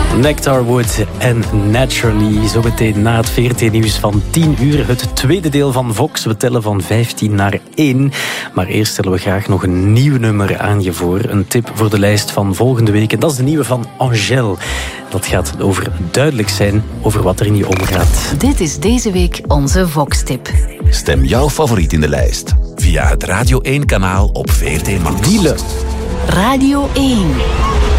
Nectarwood en Naturally. Zometeen na het VRT-nieuws van 10 uur. Het tweede deel van Vox. We tellen van 15 naar 1. Maar eerst stellen we graag nog een nieuw nummer aan je voor. Een tip voor de lijst van volgende week. En dat is de nieuwe van Angèle. Dat gaat over duidelijk zijn over wat er in je omgaat. Dit is deze week onze Vox-tip. Stem jouw favoriet in de lijst via het Radio 1-kanaal op VRT Max. Wielen. Radio 1.